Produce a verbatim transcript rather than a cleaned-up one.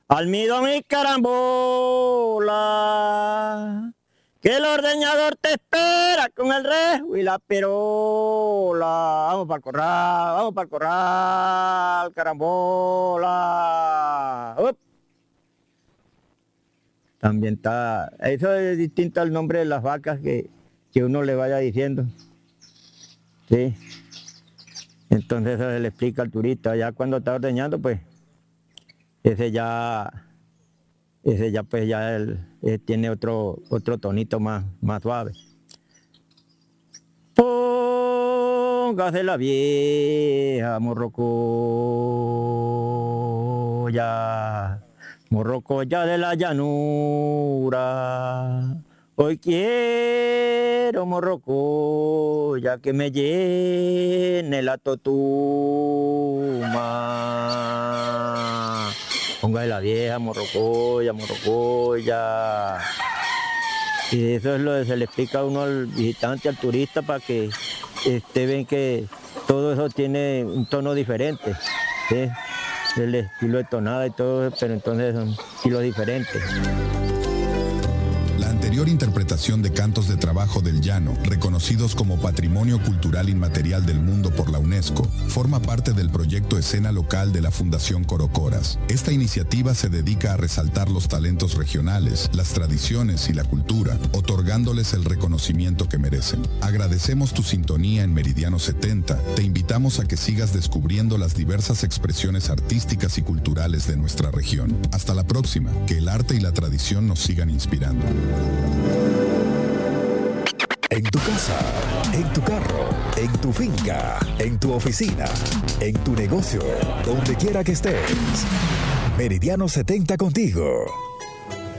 Almidón y carambola, que el ordeñador te espera con el rejo y la perola. Vamos para el corral, vamos para el corral, carambola. ¡Up! También está, eso es distinto al nombre de las vacas que, que uno le vaya diciendo. Sí. Entonces eso se le explica al turista. Ya cuando está ordeñando, pues, ese ya, ese ya pues ya él, él tiene otro, otro tonito más, más suave. Póngase la vieja morrocoya, morrocoya de la llanura. Hoy quiero morrocoya que me llene la totuma. Póngase la vieja morrocoya, morrocoya. Y eso es lo que se le explica a uno al visitante, al turista, para que este, ven que todo eso tiene un tono diferente, ¿sí? El estilo de tonada y todo, pero entonces son estilos diferentes. La anterior interpretación de cantos de trabajo del llano, reconocidos como Patrimonio Cultural Inmaterial del Mundo por la UNESCO, forma parte del proyecto Escena Local de la Fundación Corocoras. Esta iniciativa se dedica a resaltar los talentos regionales, las tradiciones y la cultura, otorgándoles el reconocimiento que merecen. Agradecemos tu sintonía en Meridiano setenta. Te invitamos a que sigas descubriendo las diversas expresiones artísticas y culturales de nuestra región. Hasta la próxima, que el arte y la tradición nos sigan inspirando. En tu casa, en tu carro, en tu finca, en tu oficina, en tu negocio, donde quiera que estés. Meridiano setenta contigo.